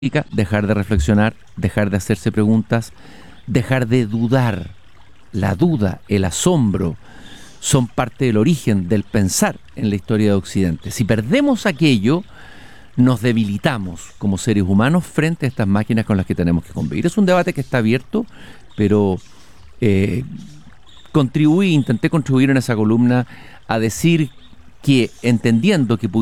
dejar de reflexionar, dejar de hacerse preguntas, dejar de dudar. La duda, el asombro, son parte del origen del pensar en la historia de Occidente. Si perdemos aquello, nos debilitamos como seres humanos frente a estas máquinas con las que tenemos que convivir. Es un debate que está abierto, pero eh, intenté contribuir en esa columna a decir que entendiendo que